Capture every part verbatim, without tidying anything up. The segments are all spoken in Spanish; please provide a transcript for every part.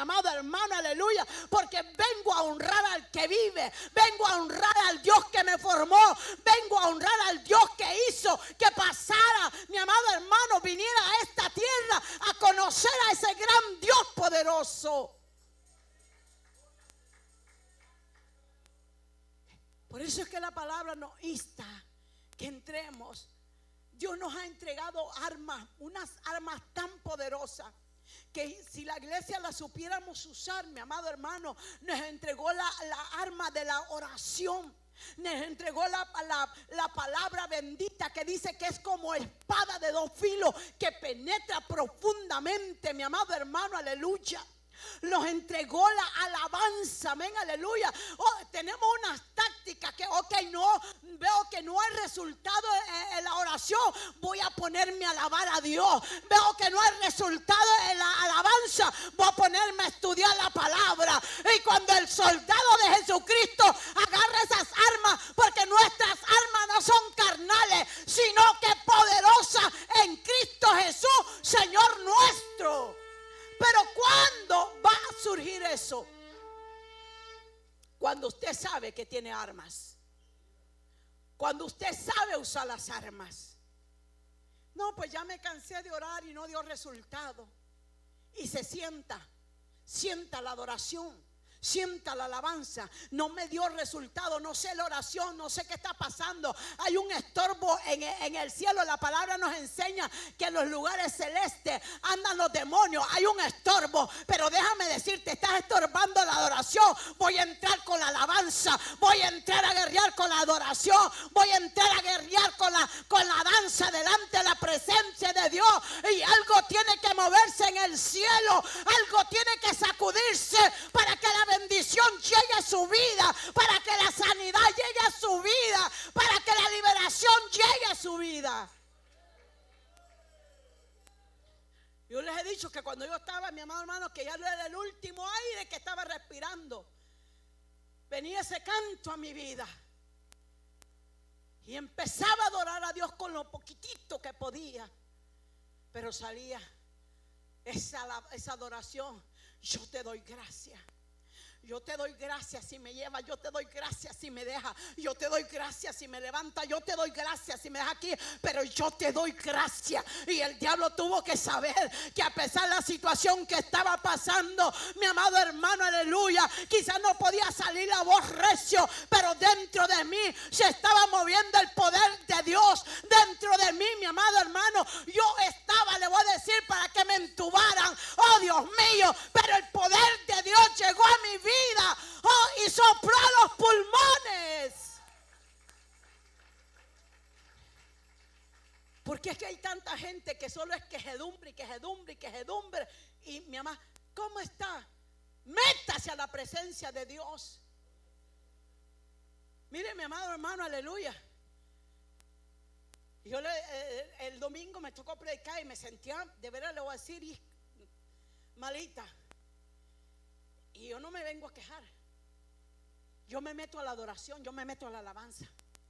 amado hermano, aleluya, porque vengo a honrar al que vive, vengo a honrar al Dios que me formó, vengo a honrar al Dios que hizo que pasara, mi amado hermano, viniera a esta tierra a conocer a ese gran Dios poderoso. Por eso es que la palabra nos insta que entremos. Dios nos ha entregado armas, unas armas tan poderosas que si la iglesia la supiéramos usar, mi amado hermano, nos entregó la, la arma de la oración. Nos entregó la, la, la palabra bendita que dice que es como espada de dos filos que penetra profundamente, mi amado hermano, aleluya. Nos entregó la alabanza, amén, aleluya. Oh, tenemos unas tácticas que, ok, no, veo que no hay resultado en, en la oración, voy a ponerme a alabar a Dios. Veo que no hay resultado en la alabanza, voy a ponerme a estudiar la palabra. Y cuando el soldado de Jesucristo agarra esas armas, porque nuestras armas no son carnales, sino que poderosas en Cristo Jesús, Señor nuestro. Pero ¿cuándo va a surgir eso? Cuando usted sabe que tiene armas. Cuando usted sabe usar las armas. No, pues ya me cansé de orar y no dio resultado. Y se sienta, sienta la adoración, sienta la alabanza. No me dio resultado, no sé la oración, no sé qué está pasando. Hay un estorbo en, en el cielo. La palabra nos enseña que en los lugares celestes andan los demonios. Hay un estorbo, pero déjame decirte, estás estorbando la adoración. Voy a entrar con la alabanza, voy a entrar a guerrear con la adoración, voy a entrar a guerrear con la, con la danza delante de la presencia de Dios. Y algo tiene que moverse en el cielo, algo tiene que sacudirse para que la bendición llegue a su vida, para que la sanidad llegue a su vida, para que la liberación llegue a su vida. Yo les he dicho que cuando yo estaba, mi amado hermano, que ya era el último aire que estaba respirando, venía ese canto a mi vida y empezaba a adorar a Dios con lo poquitito que podía, pero salía esa, esa adoración. Yo te doy gracias. Yo te doy gracias si me lleva, yo te doy gracias si me deja, yo te doy gracias si me levanta, yo te doy gracias si me deja aquí, pero yo te doy gracias. Y el diablo tuvo que saber que a pesar de la situación que estaba pasando, mi amado hermano, aleluya, quizás no podía salir la voz recio, pero dentro de mí se estaba moviendo el poder de Dios. Dentro de mí, mi amado hermano, yo estaba, le voy a decir, para que me entubaran, oh Dios mío, pero el poder de Dios llegó a mi vida. Oh, y sopló los pulmones. Porque es que hay tanta gente que solo es quejedumbre y quejedumbre y quejedumbre. Y mi mamá, ¿cómo está? Métase a la presencia de Dios. Mire, mi amado hermano, aleluya. Yo le, el, el domingo me tocó predicar y me sentía, de veras le voy a decir, y, malita. Y yo no me vengo a quejar. Yo me meto a la adoración, yo me meto a la alabanza.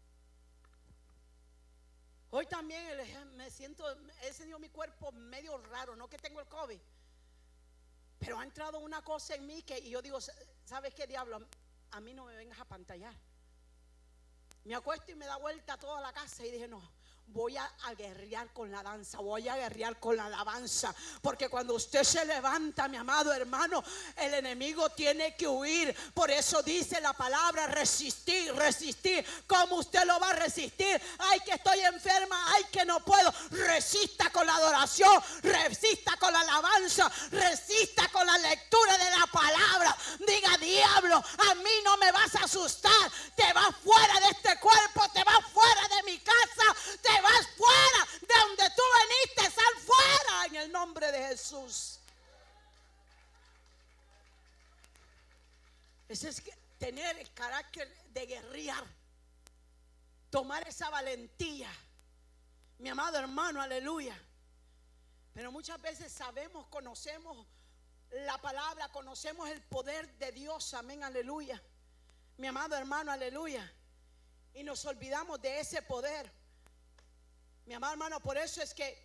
Hoy también me siento, he sentido mi cuerpo medio raro, no que tengo el COVID, pero ha entrado una cosa en mí que, y yo digo, ¿sabes qué, diablo? A mí no me vengas a pantallar. Me acuesto y me da vuelta a toda la casa y dije, no, voy a, a guerrear con la danza, voy a guerrear con la alabanza, porque cuando usted se levanta, mi amado hermano, el enemigo tiene que huir. Por eso dice la palabra resistir, resistir. ¿Cómo usted lo va a resistir? Ay, que estoy enferma, ay, que no puedo. Resista con la adoración, resista con la alabanza, resista con la lectura de la palabra. Diga, diablo, a mí no me vas a asustar, te vas fuera de este cuerpo, te vas fuera de mi casa, te vas fuera de donde tú veniste, sal fuera en el nombre de Jesús. Ese es tener el carácter de guerrear, tomar esa valentía, mi amado hermano, aleluya. Pero muchas veces sabemos, conocemos la palabra, conocemos el poder de Dios, amén, aleluya, mi amado hermano, aleluya, y nos olvidamos de ese poder. Mi amado hermano, por eso es que